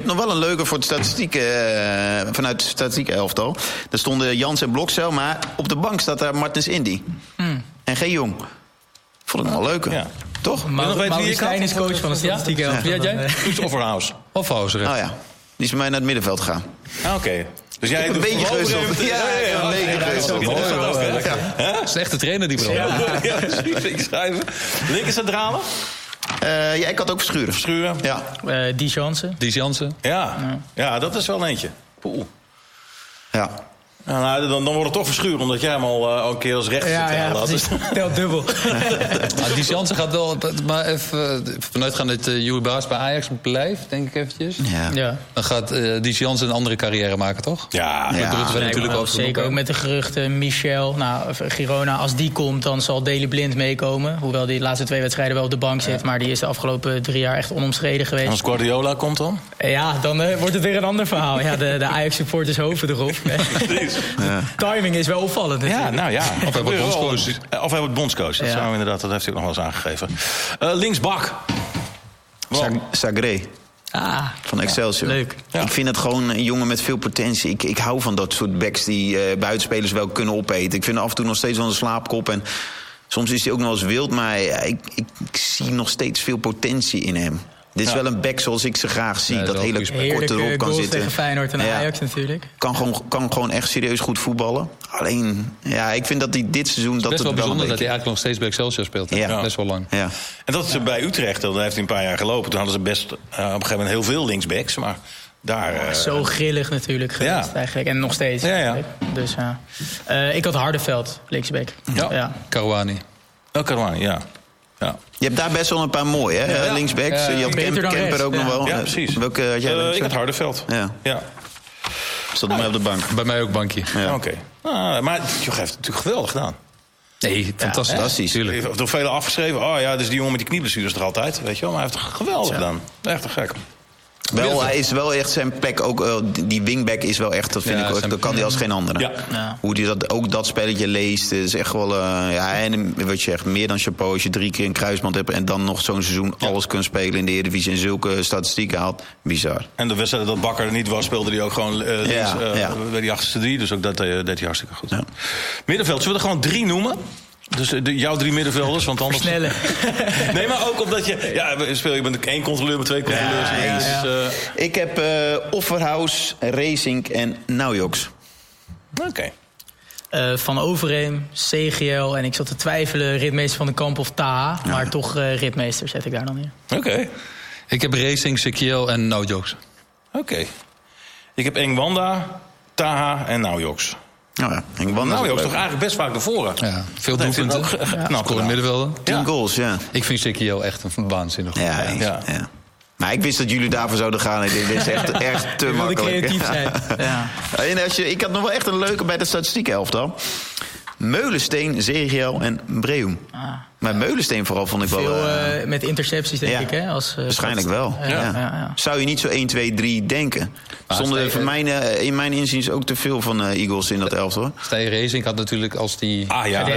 nog wel een leuke voor de statistiek, vanuit de statistieke elftal. Daar stonden Jans en Blokcel, maar op de bank staat daar Martens Indy. En geen Jong. Vond ik nog wel leuker. Ja. Toch? Maurice Stijn is coach van de statistieke elftal. Wie had jij? Offerhaus. Oh ja, die is bij mij naar het middenveld gegaan. Oké. Dus jij een beetje gewisseld. Ja, een beetje gewisseld. Dat is echt de trainer die bro. Ja, precies. Schrijven. Linker centrale? Ja, ik had ook Verschuren. Ja. Die Jansen. Ja, dat is wel eentje. Poeh. Ja. Nou, dan wordt het toch Verschuren, omdat jij hem al een keer als rechter centraal had. Dus telt dubbel. Die Jansen gaat wel, maar even vanuitgaan dat Juri Baas bij Ajax blijft, denk ik eventjes. Ja. Dan gaat die Jansen een andere carrière maken, toch? Ja. Dat Rutte werd natuurlijk ook zeker ook met de geruchten. Michel, Girona, als die komt, dan zal Daley Blind meekomen. Hoewel die de laatste 2 wedstrijden wel op de bank zit. Maar die is de afgelopen 3 jaar echt onomstreden geweest. En als Guardiola komt dan? Ja, dan wordt het weer een ander verhaal. Ja, de Ajax-supporters hoven erop. Ja. Timing is wel opvallend. Ja, nou ja. Of hij wordt bondscoach. Of hij wordt bondscoach. Dat zou inderdaad, dat heeft hij ook nog wel eens aangegeven. Linksbak. Sagré. Van Excelsior. Leuk. Ja. Ik vind het gewoon een jongen met veel potentie. Ik hou van dat soort backs die buitenspelers wel kunnen opeten. Ik vind hem af en toe nog steeds wel een slaapkop. En soms is hij ook nog eens wild. Maar ik zie nog steeds veel potentie in hem. Dit is wel een back zoals ik ze graag zie. Dat hele korte erop kan zitten. Tegen Feyenoord en Ajax natuurlijk. Kan gewoon echt serieus goed voetballen. Alleen, ik vind dat hij dit seizoen... Het is best wel bijzonder dat hij eigenlijk nog steeds bij Excelsior speelt. Ja. Best wel lang. Ja. En dat is bij Utrecht, dat heeft hij een paar jaar gelopen. Toen hadden ze best op een gegeven moment heel veel linksbacks. Maar daar... Zo grillig natuurlijk geweest eigenlijk. En nog steeds. Ja. Dus ik had Hardenveld, linksback. Ja. Caruani. Caruani, ja. Je hebt daar best wel een paar mooie, hè? Ja. Linksbacks. Je had Kemper ook nog wel. Ja, precies. Welke had jij? Ik had Hardenveld. Ja. Zat bij mij op de bank. Bij mij ook bankje. Ja. Oké. Maar Joch heeft het natuurlijk geweldig gedaan. Nee, fantastisch. Hij heeft door velen afgeschreven. Dus die jongen met die knieblessures toch altijd. Weet je wel? Maar hij heeft het geweldig gedaan. Echt te gek. Wel, hij is wel echt zijn plek ook. Die wingback is wel echt, dat vind ik ook. Dat kan hij als geen andere. Ja. Hoe hij dat spelletje leest, is echt wel. En wat je zegt, meer dan chapeau als je 3 keer een kruisband hebt en dan nog zo'n seizoen alles kunt spelen in de Eredivisie en zulke statistieken haalt. Bizar. En de wedstrijd dat Bakker er niet was, speelde hij ook gewoon bij die achterste 3. Dus ook dat deed hij hartstikke goed. Ja. Middenveld, zullen we er gewoon 3 noemen? Dus jouw 3 middenvelders, want anders... Versnellen. Nee, maar ook omdat je... Ja, speel je met 1 controleur, met 2 controleurs. Ik heb Offerhaus, Racing en Naujoks. Oké. Van Overheem, CGL en ik zat te twijfelen... Ritmeester van den Kamp of Taha. Maar toch Ritmeester zet ik daar dan in. Oké. Ik heb Racing, CGL en Naujoks. Oké. Ik heb Engwanda, Taha en Naujoks. Nou is toch eigenlijk best vaak naar voren. Ja, veel doelpunten. Scoren middenvelden. 10 goals, ja. Ik vind CGL echt een waanzinnig goed. Ja. Maar ik wist dat jullie daarvoor zouden gaan. Ik denk, dit is echt te makkelijk. Creatief zijn. En ik had nog wel echt een leuke bij de statistieke elftal. Meulensteen, CGL en Breum. Maar Meulensteen vooral vond ik veel, wel... met intercepties, denk ik, hè? Waarschijnlijk wel. Ja. Zou je niet zo 1, 2, 3 denken? Zonder in mijn inziens ook te veel van Eagles in dat elftal. Stijn Racing had natuurlijk, als die...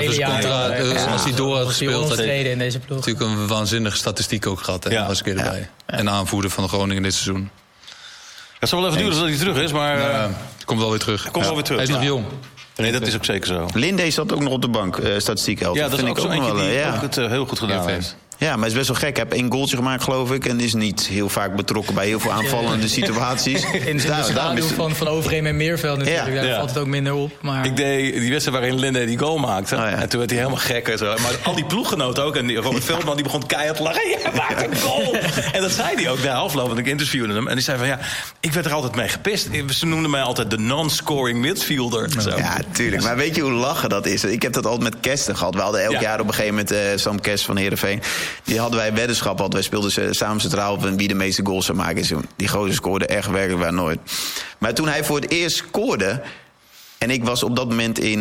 als die door had gespeeld... had hij in deze ploeg. natuurlijk een waanzinnige statistiek ook gehad. Hè, als ik erbij. En aanvoerder van de Groningen dit seizoen. Het zal wel even duren dat hij terug is, maar... komt wel weer terug. Hij is nog jong. Nee, dat is ook zeker zo. Linde zat ook nog op de bank, statistiek elftal. Ja, dat vind ik ook eentje die ook het heel goed gedaan heeft. Ja, maar het is best wel gek. Hij heeft 1 goaltje gemaakt, geloof ik. En is niet heel vaak betrokken bij heel veel aanvallende situaties. In de schaduw van Overheem en Meerveld natuurlijk. Daar valt het ook minder op. Maar... Ik deed die wedstrijd waarin Linde die goal maakte. En toen werd hij helemaal gek. En zo. Maar al die ploeggenoten ook. En Robert Veldman die begon keihard te lachen. Hij maakt een goal! En dat zei hij ook na afloop. Want ik interviewde hem. En die zei van ik werd er altijd mee gepist. Ze noemden mij altijd de non-scoring midfielder. Zo. Ja, tuurlijk. Maar weet je hoe lachen dat is? Ik heb dat altijd met Kesten gehad. We hadden elk jaar op een gegeven moment Sam Kest van Heerenveen. Die hadden wij weddenschap. Wij speelden samen centraal op wie de meeste goals zou maken. Die gozer scoorde echt werkelijk waar nooit. Maar toen hij voor het eerst scoorde... en ik was op dat moment in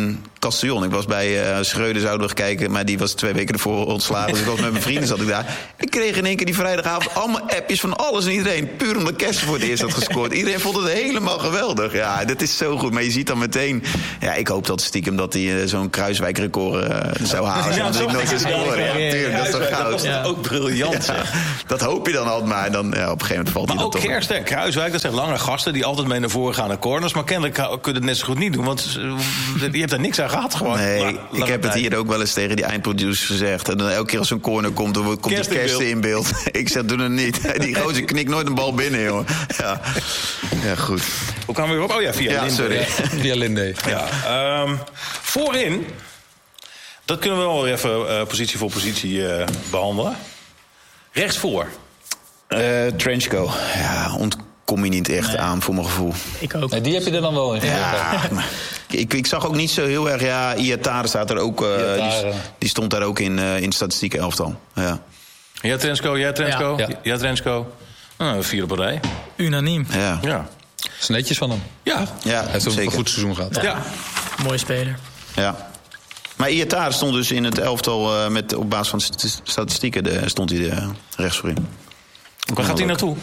Castellon. Ik was bij Schreuder, zouden we kijken, maar die was 2 weken ervoor ontslagen. Dus ik was met mijn vrienden, zat ik daar. Ik kreeg in één keer die vrijdagavond allemaal appjes van alles en iedereen. Puur omdat Kester voor het eerst had gescoord. Iedereen vond het helemaal geweldig. Ja, dat is zo goed. Maar je ziet dan meteen... Ja, ik hoop dat stiekem dat hij zo'n Kruiswijk-record zou halen. Ja, dat ik nooit zou scoren. Ja, tuurlijk, dat is toch goud. Dat was ook briljant, ja, dat hoop je dan altijd, maar dan, op een gegeven moment valt hij maar dan ook toch. Gerst en Kruiswijk, dat zijn lange gasten die altijd mee naar voren gaan naar corners. Maar kennelijk kun je het net zo goed niet doen, want je hebt er niks aan gehad gewoon. Nee, ik heb het hier ook wel eens tegen die eindproducers gezegd. En dan elke keer als een corner komt, dan komt die Kersten in beeld. Ik zeg, doe het niet. Die gozer knikt nooit een bal binnen, jongen. Ja, goed. Hoe kwamen we weer op? Oh ja, via Linde. Sorry. Ja, via Linde. Ja, voorin, dat kunnen we wel even positie voor positie behandelen. Rechtsvoor. Trenchko. Ja, ontkom je niet echt aan, voor mijn gevoel. Ik ook. Nee, die heb je er dan wel in. Ja, ik zag ook niet zo heel erg... Ja, Iatare staat er ook... die stond daar ook in het statistieke elftal. Ja. Jij Trenchko. Ja. Jij Trenchko. 4 op een rij. Unaniem. Ja. Ja. Dat is netjes van hem. Ja. Ja, Hij heeft ook zeker. een goed seizoen gehad. Ja. Mooie speler. Ja. Maar Iatare stond dus in het elftal... op basis van de statistieken stond hij rechts voorin. Waar gaat hij naartoe?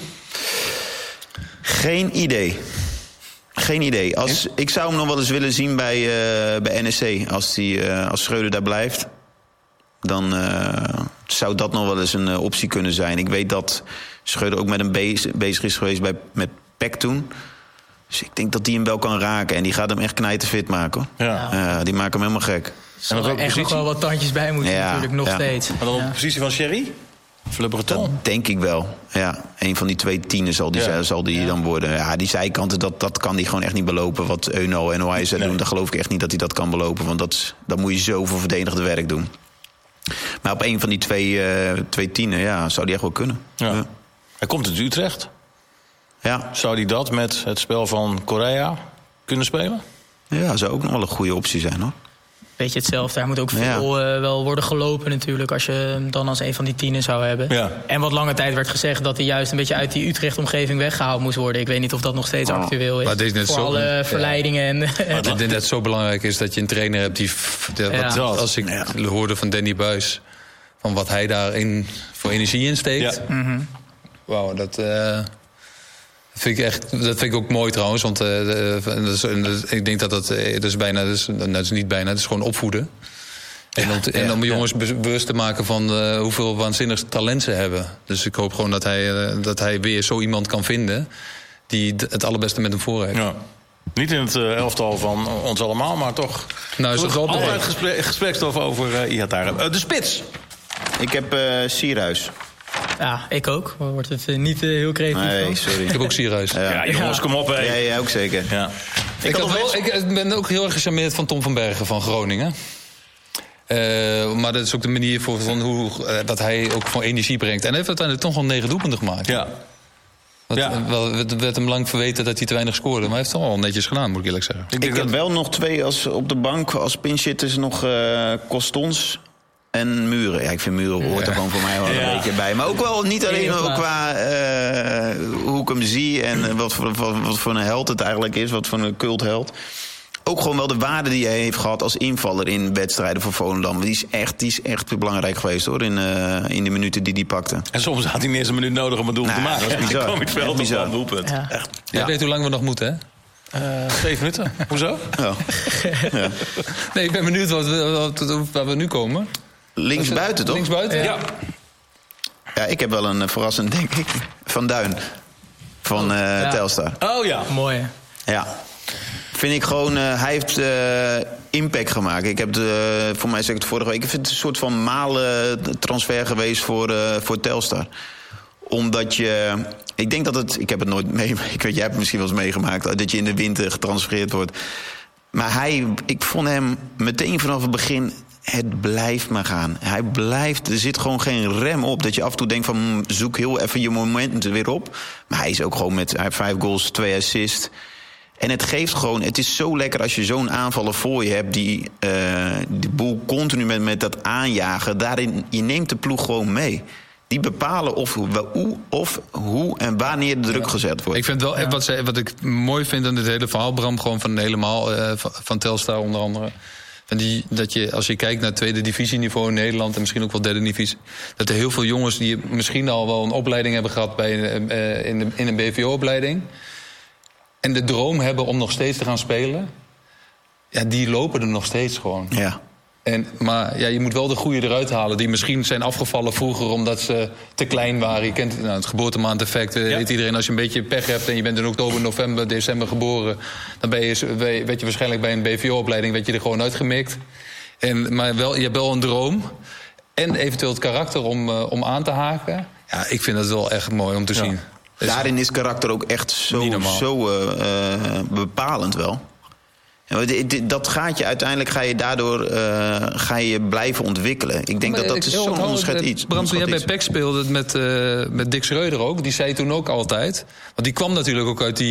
Geen idee. Ik zou hem nog wel eens willen zien bij NEC. Als Schreuder daar blijft, dan zou dat nog wel eens een optie kunnen zijn. Ik weet dat Schreuder ook met hem bezig is geweest met PEC toen. Dus ik denk dat die hem wel kan raken. En die gaat hem echt knijterfit maken. Ja. Die maken hem helemaal gek. Er er echt nog wel wat tandjes bij moeten natuurlijk, nog steeds. En dan op de positie van Sherry? Dat denk ik wel. Ja, een van die 2 tienen zal die dan worden. Ja, die zijkanten, dat kan die gewoon echt niet belopen. Wat Euno en Oijs doen, dan geloof ik echt niet dat hij dat kan belopen. Want dat moet je zoveel verdedigend werk doen. Maar op een van die 2 tienen, zou die echt wel kunnen. Ja. Hij komt uit Utrecht. Ja. Zou hij dat met het spel van Correa kunnen spelen? Ja, zou ook nog wel een goede optie zijn, hoor. Beetje hetzelfde. Daar moet ook veel wel worden gelopen natuurlijk... als je hem dan als een van die tienen zou hebben. Ja. En wat lange tijd werd gezegd... dat hij juist een beetje uit die Utrecht-omgeving weggehaald moest worden. Ik weet niet of dat nog steeds actueel is. Maar dit is net voor zo, alle verleidingen. Maar ik denk dat het zo belangrijk is dat je een trainer hebt... als ik hoorde van Danny Buis... van wat hij daarin voor energie in steekt... Wauw, dat vind ik ook mooi trouwens. Want ik denk dat is bijna... Dat is niet bijna, het is gewoon opvoeden. En om jongens bewust te maken van hoeveel waanzinnig talent ze hebben. Dus ik hoop gewoon dat hij weer zo iemand kan vinden... die het allerbeste met hem voor heeft. Ja. Niet in het elftal van ons allemaal, maar toch... Nou, is dat wel altijd gesprekstof over Iatare. De spits. Ik heb Sierhuis. Ja, ik ook. Wordt het niet heel creatief. Nee, sorry. Ik heb ook Sierhuis. Ja, jongens, kom op. Hè. Ja, jij ook zeker. Ja. Ik ben ook heel erg gecharmeerd van Tom van Bergen van Groningen. Maar dat is ook de manier van hoe dat hij ook voor energie brengt. En hij heeft uiteindelijk toch wel 9 doelpunten gemaakt. Ja. Het werd hem lang verweten dat hij te weinig scoorde. Maar hij heeft het al netjes gedaan, moet ik eerlijk zeggen. Ik heb wel nog 2 op de bank. Als pinchitters nog Costons en Muren. Ja, ik vind Muren hoort er gewoon voor mij wel een beetje bij. Maar ook wel niet alleen qua hoe ik hem zie... en wat voor een held het eigenlijk is. Wat voor een cultheld. Ook gewoon wel de waarde die hij heeft gehad als invaller in wedstrijden voor Volendam. Die is echt belangrijk geweest, hoor, in de minuten die hij pakte. En soms had hij niet eens een minuut nodig om een doel te maken. Dat is bizar. Dan kwam het veld op een doelpunt. Ja. Echt. Jij weet hoe lang we nog moeten, hè? 7 minuten. Hoezo? Ja. Ja. Nee, ik ben benieuwd waar we nu komen. Linksbuiten, toch? Linksbuiten? Ja. Ja, ik heb wel een verrassend, denk ik. Van Duin. Van Telstar. Oh ja. Mooi. Ja. Vind ik gewoon, hij heeft impact gemaakt. Ik heb voor mij zeg ik het vorige week... ik vind het een soort van malen transfer geweest voor Telstar. Omdat je... Ik denk dat het... Ik heb het nooit mee... Ik weet, jij hebt het misschien wel eens meegemaakt... dat je in de winter getransfereerd wordt. Maar ik vond hem meteen vanaf het begin... Het blijft maar gaan. Hij blijft... Er zit gewoon geen rem op. Dat je af en toe denkt van... zoek heel even je momenten weer op. Maar hij is ook gewoon met... Hij heeft 5 goals, 2 assists... En het geeft gewoon, het is zo lekker als je zo'n aanvaller voor je hebt... die de boel continu met dat aanjagen. Daarin, je neemt de ploeg gewoon mee. Die bepalen hoe en wanneer de druk gezet wordt. Ik vind wel, wat ik mooi vind aan dit hele verhaal... Bram, gewoon van helemaal van Telstar onder andere... Dat je, als je kijkt naar tweede divisieniveau in Nederland... en misschien ook wel derde divisie... dat er heel veel jongens die misschien al wel een opleiding hebben gehad... in een BVO-opleiding... en de droom hebben om nog steeds te gaan spelen... ja, die lopen er nog steeds gewoon. Ja. Maar ja, je moet wel de goede eruit halen... die misschien zijn afgevallen vroeger omdat ze te klein waren. Je kent het geboortemaandeffect. Weet iedereen, als je een beetje pech hebt... en je bent in oktober, november, december geboren... dan werd je waarschijnlijk bij een BVO-opleiding... werd je er gewoon uitgemikt. Maar je hebt wel een droom... en eventueel het karakter om aan te haken. Ja, ik vind het wel echt mooi om te zien. Daarin is karakter ook echt zo bepalend wel. Dat gaat je uiteindelijk, ga je blijven ontwikkelen. Ik denk dat is zo'n onderschat iets. Bram, toen jij bij PEC speelde met Dick Schreuder ook... die zei toen ook altijd... want die kwam natuurlijk ook uit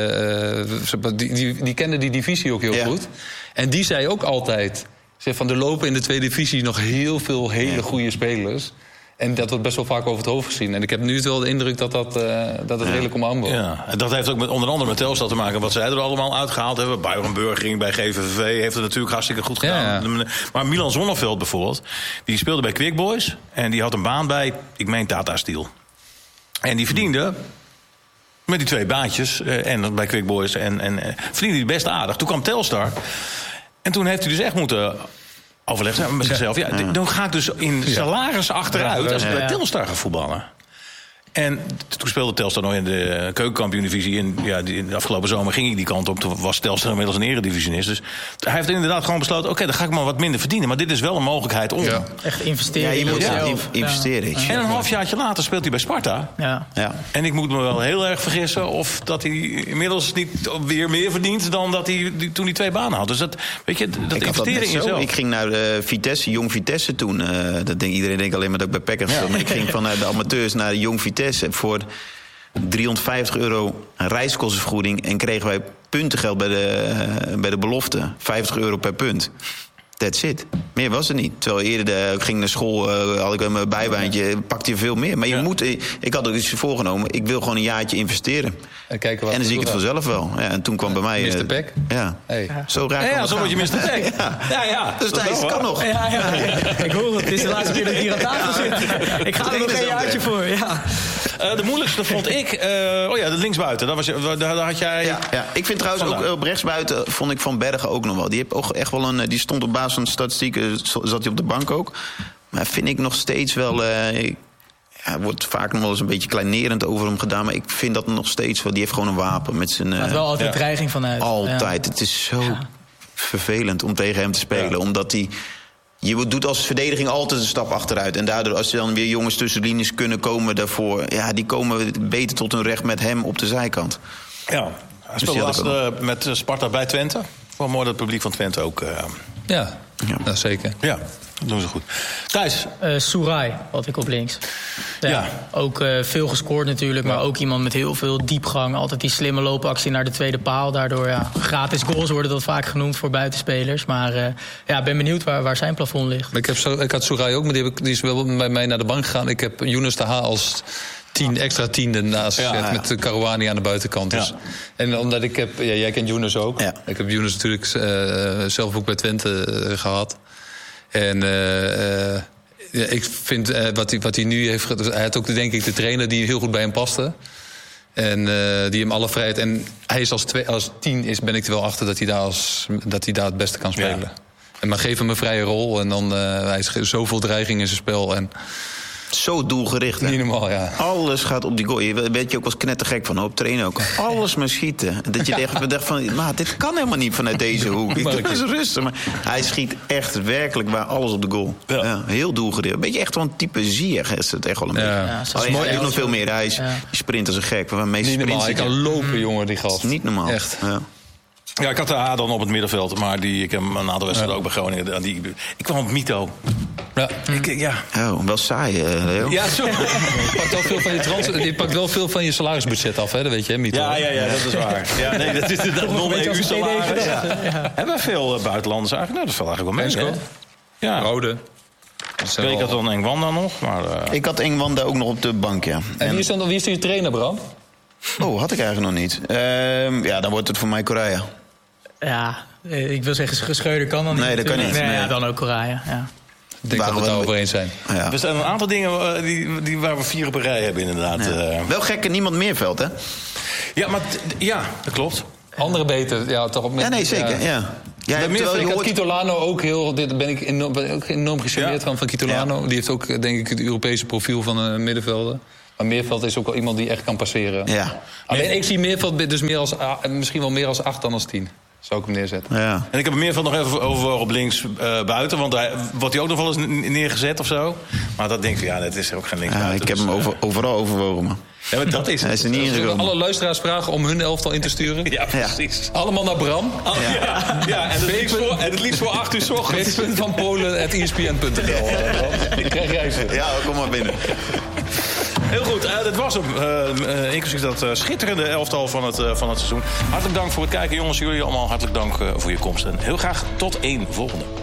die kende die divisie ook heel goed. En die zei ook altijd... van er lopen in de tweede divisie nog heel veel hele goede spelers... En dat wordt best wel vaak over het hoofd gezien. En ik heb nu wel de indruk dat het redelijk om aanbod. Ja, en dat heeft ook onder andere met Telstar te maken... wat zij er allemaal uitgehaald hebben. Byron Burgering bij GVV heeft het natuurlijk hartstikke goed gedaan. Ja. Maar Milan Zonneveld bijvoorbeeld... die speelde bij Quick Boys... en die had een baan bij, ik meen Tata Steel. En die verdiende... met die 2 baantjes en bij Quick Boys... en verdiende die best aardig. Toen kwam Telstar... en toen heeft hij dus echt moeten... overleggen met zichzelf. Ja, dan ga ik dus in salaris achteruit als ik bij Telstar ga voetballen. En toen speelde Telstar nog in de keukenkampioen-divisie. En in de afgelopen zomer ging ik die kant op. Toen was Telstar inmiddels een eredivisionist. Dus hij heeft inderdaad gewoon besloten... oké, dan ga ik maar wat minder verdienen. Maar dit is wel een mogelijkheid om... Ja. Echt investeren. Ja, je moet investeren. En een halfjaartje later speelt hij bij Sparta. Ja. En ik moet me wel heel erg vergissen... of dat hij inmiddels niet weer meer verdient... dan dat hij toen hij 2 banen had. Dus dat investeren in jezelf. Ik ging naar Vitesse, Jong Vitesse toen. Iedereen denkt alleen maar dat ik bij PEC heb gespeeld. Maar ik ging van de amateurs naar Jong Vitesse... voor €350 een reiskostenvergoeding... en kregen wij puntengeld bij de belofte. €50 per punt. That's it. Meer was het niet. Terwijl eerder ik ging naar school, had ik een bijbaantje, pakte je veel meer. Maar ik had ook iets voorgenomen, ik wil gewoon een jaartje investeren. En dan zie ik het vanzelf wel. Ja, en toen kwam bij mij... Mr. Peck? Ja. Hey. Zo raar zo word je Mr. Peck. Ja. Dus Thijs, kan nog. Ja. Ik hoor het, het is de laatste keer dat ik hier aan tafel zit. Ik ga er nog een jaartje voor, de moeilijkste vond ik... de linksbuiten. Daar had jij... Ja. Ik vind trouwens ook op rechtsbuiten... vond ik Van Bergen ook nog wel. Die heeft ook echt wel die stond op basis van de statistieken... zat hij op de bank ook. Maar vind ik nog steeds wel... wordt vaak nog wel eens een beetje kleinerend over hem gedaan... maar ik vind dat nog steeds wel... die heeft gewoon een wapen met zijn... Er is wel altijd dreiging vanuit. Altijd. Het is zo vervelend om tegen hem te spelen. Omdat hij... Je doet als verdediging altijd een stap achteruit. En daardoor, als er dan weer jongens tussen linies kunnen komen daarvoor... die komen beter tot hun recht met hem op de zijkant. Ja, hij speelde laatst met Sparta bij Twente. Wel mooi dat het publiek van Twente ook... Ja, zeker. Ja, dat doen ze goed. Thijs? Soerai had ik op links. Ja. Ook veel gescoord natuurlijk, maar ook iemand met heel veel diepgang. Altijd die slimme loopactie naar de tweede paal. Daardoor gratis goals worden dat vaak genoemd voor buitenspelers. Maar ben benieuwd waar zijn plafond ligt. Ik had Soerai ook, maar die is wel bij mij naar de bank gegaan. Ik heb Younes de H als... 10 extra tienden naast gezet met de Karouani aan de buitenkant. Dus. En omdat ik heb... jij kent Younes ook. Ja. Ik heb Younes natuurlijk zelf ook bij Twente gehad. En ik vind wat hij nu heeft... Hij had ook denk ik de trainer die heel goed bij hem paste. En die hem alle vrijheid... En hij is als 10 ben ik er wel achter dat hij daar het beste kan spelen. Ja. Maar geef hem een vrije rol. En dan hij is zoveel dreiging in zijn spel. En... Zo doelgericht, hè? Niet normaal, ja. Alles gaat op die goal. Je weet je ook als knettergek van, op trainen ook. Alles maar schieten. Dat je echt dacht van, maar dit kan helemaal niet vanuit deze hoek. Ik doe eens rustig. Maar hij schiet echt werkelijk waar alles op de goal. Ja, heel doelgericht. Een beetje echt wel een type Ziyech is het echt wel een beetje. Alleen hij doet nog veel meer. Hij sprint als een gek. Niet normaal, hij kan lopen, jongen, die gast. Niet normaal. Echt. Ja, ik had de A dan op het middenveld, maar ik heb een aantal wedstrijden ook bij Groningen. Ik kwam op Mito. Wel saai, Leo. Ja, zo. Je pakt wel veel van je salarisbudget af, hè? Dat weet je, hè, Mito? Ja, dat is waar. Ja, nee, dat is de non-EU-salaris. Hebben we veel buitenlanders eigenlijk? Nou, dat valt eigenlijk wel mee. Ja. Rode. Ik had dan Engwanda nog. Maar, Ik had Engwanda ook nog op de bank, ja. En wie is je trainer, Bram? Had ik eigenlijk nog niet. Dan wordt het voor mij Korea. Ja, ik wil zeggen, Schreuder kan dan niet. Nee, dat kan niet. Nee, Nee. Ja, dan ook Correa, ja. Ik denk dat we het daarover eens zijn. Ja. Er zijn een aantal dingen waar we 4 op een rij hebben, inderdaad. Ja. Wel gek, niemand Meerveld, hè? Ja, maar dat klopt. Andere beter, ja, toch? Ja, nee, zeker, ja. Ja, ik had Kitolano ook heel... Daar ben ik enorm gecharmeerd van Kitolano. Ja. Die heeft ook, denk ik, het Europese profiel van een middenvelder. Maar Meerveld is ook wel iemand die echt kan passeren. Ja. Alleen ik zie Meerveld dus misschien wel meer als 8 dan als 10. Zou ik hem neerzetten. Ja. En ik heb Meerveld nog even overwogen op links buiten. Want daar wordt hij ook nog wel eens neergezet of zo. Maar dat denk ik, dat is ook geen links buiten. Ik heb hem overal overwogen, man. Ja, maar dat is Hij is er niet Zullen we ingekomen. alle luisteraars vragen om hun elftal in te sturen? Ja, precies. Allemaal naar Bram. Ja, en het liefst voor 8 uur 's ochtends. Vanpolen@espn.nl. Die krijg jij ze. Ja, kom maar binnen. Heel goed, dat was hem. Inclusief dat schitterende elftal van het seizoen. Hartelijk dank voor het kijken, jongens. Jullie allemaal hartelijk dank voor je komst. En heel graag tot een volgende.